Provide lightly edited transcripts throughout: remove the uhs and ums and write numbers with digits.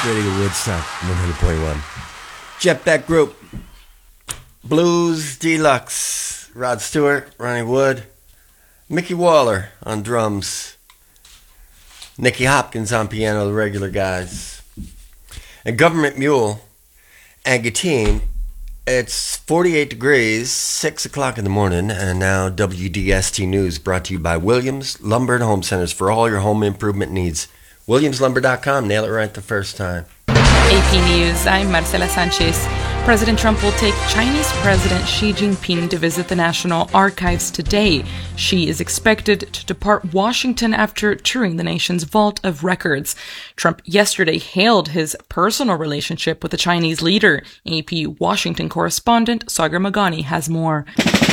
Radio Woodstock 100.1. Jetback Group, Blues Deluxe, Rod Stewart, Ronnie Wood, Mickey Waller on drums, Nicky Hopkins on piano, the regular guys, and Government Mule and Gatine. It's 48 degrees, 6 o'clock in the morning, and now WDST News brought to you by Williams Lumber and Home Centers for all your home improvement needs. WilliamsLumber.com, nail it right the first time. AP News, I'm Marcela Sanchez. President Trump will take Chinese President Xi Jinping to visit the National Archives today. Xi is expected to depart Washington after touring the nation's vault of records. Trump yesterday hailed his personal relationship with the Chinese leader. AP Washington correspondent Sagar Magani has more.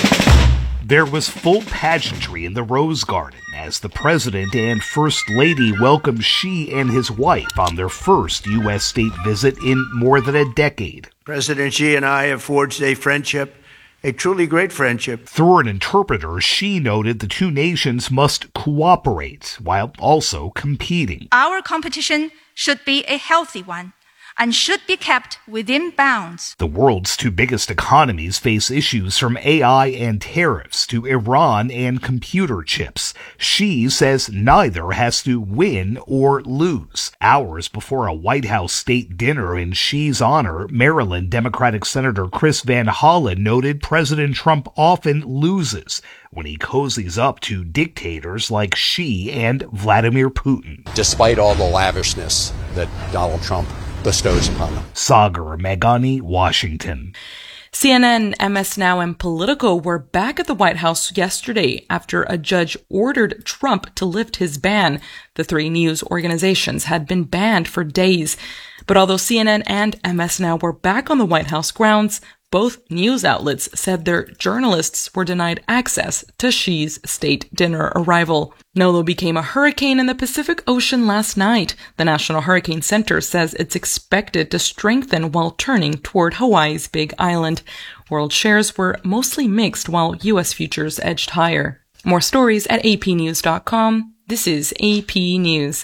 There was full pageantry in the Rose Garden as the President and First Lady welcomed Xi and his wife on their first U.S. state visit in more than a decade. President Xi and I have forged a friendship, a truly great friendship. Through an interpreter, Xi noted the two nations must cooperate while also competing. Our competition should be a healthy one and should be kept within bounds. The world's two biggest economies face issues from AI and tariffs to Iran and computer chips. Xi says neither has to win or lose. Hours before a White House state dinner in Xi's honor, Maryland Democratic Senator Chris Van Hollen noted President Trump often loses when he cozies up to dictators like Xi and Vladimir Putin. Despite all the lavishness that Donald Trump bestows upon them. Sagar Magani, Washington. CNN, MS Now, and Politico were back at the White House yesterday after a judge ordered Trump to lift his ban. The three news organizations had been banned for days. But although CNN and MS Now were back on the White House grounds, both news outlets said their journalists were denied access to Xi's state dinner arrival. Nolo became a hurricane in the Pacific Ocean last night. The National Hurricane Center says it's expected to strengthen while turning toward Hawaii's Big Island. World shares were mostly mixed while U.S. futures edged higher. More stories at apnews.com. This is AP News.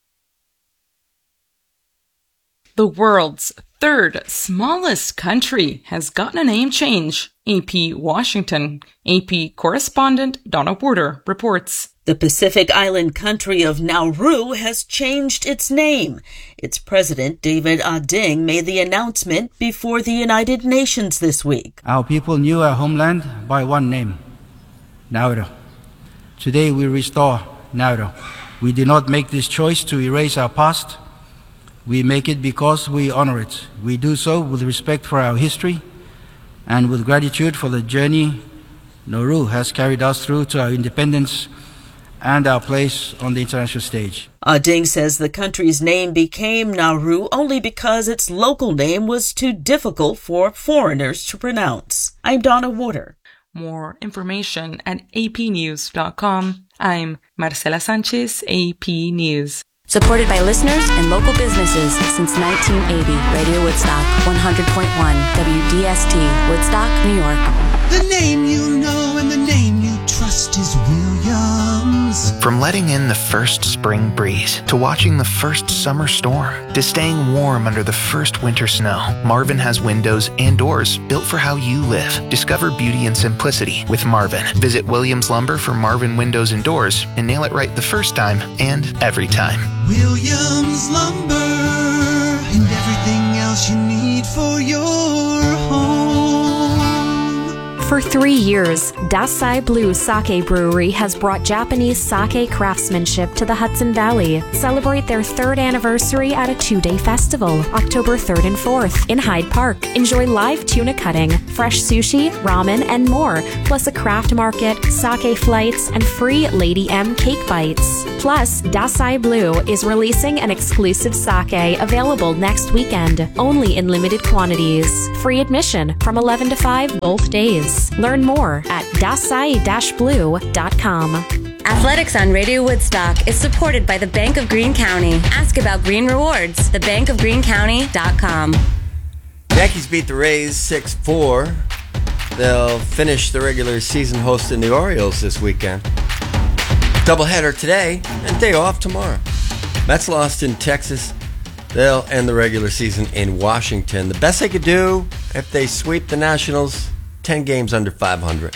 The world's third smallest country has gotten a name change. AP Washington. AP correspondent Donna Warder reports. The Pacific Island country of Nauru has changed its name. Its president, David Ading, made the announcement before the United Nations this week. Our people knew our homeland by one name, Nauru. Today we restore Nauru. We do not make this choice to erase our past. We make it because we honor it. We do so with respect for our history and with gratitude for the journey Nauru has carried us through to our independence and our place on the international stage. Ading says the country's name became Nauru only because its local name was too difficult for foreigners to pronounce. I'm Donna Warder. More information at apnews.com. I'm Marcela Sanchez, AP News. Supported by listeners and local businesses since 1980. Radio Woodstock, 100.1 WDST, Woodstock, New York. The name you know and the name you trust is Williams. From letting in the first spring breeze, to watching the first summer storm, to staying warm under the first winter snow, Marvin has windows and doors built for how you live. Discover beauty and simplicity with Marvin. Visit Williams Lumber for Marvin windows and doors and nail it right the first time and every time. Williams Lumber and everything else you need for your home. For 3 years, Dasai Blue Sake Brewery has brought Japanese sake craftsmanship to the Hudson Valley. Celebrate their 3rd anniversary at a 2-day festival, October 3rd and 4th in Hyde Park. Enjoy live tuna cutting, fresh sushi, ramen, and more, plus a craft market, sake flights, and free Lady M cake bites. Plus, Dasai Blue is releasing an exclusive sake available next weekend, only in limited quantities. Free admission from 11 to 5 both days. Learn more at dasai-blue.com. Athletics on Radio Woodstock is supported by the Bank of Greene County. Ask about Green Rewards, thebankofgreenecounty.com. Yankees beat the Rays 6-4. They'll finish the regular season hosting the Orioles this weekend. Doubleheader today and day off tomorrow. Mets lost in Texas They'll end the regular season in Washington. The best they could do if they sweep the Nationals, 10 games under 500.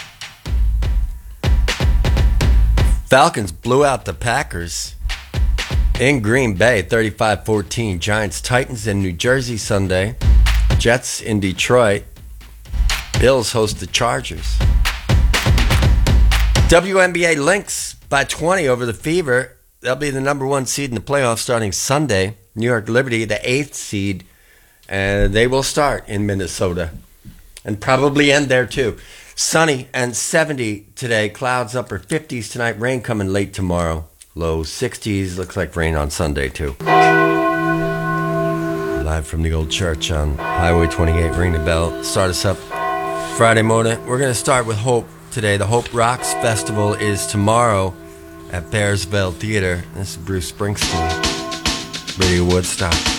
Falcons blew out the Packers in Green Bay, 35-14. Giants, Titans in New Jersey Sunday. Jets in Detroit. Bills host the Chargers. WNBA Lynx by 20 over the Fever. They'll be the number 1 seed in the playoffs starting Sunday. New York Liberty, the 8th seed, and they will start in Minnesota and probably end there too. Sunny and 70 today. Clouds upper 50s tonight. Rain coming late tomorrow. Low 60s. Looks like rain on Sunday too. Live from the old church on Highway 28. Ring the bell. Start us up Friday morning. We're going to start with Hope today. The Hope Rocks Festival is tomorrow at Bearsville Theater. This is Bruce Springsteen. Radio Woodstock.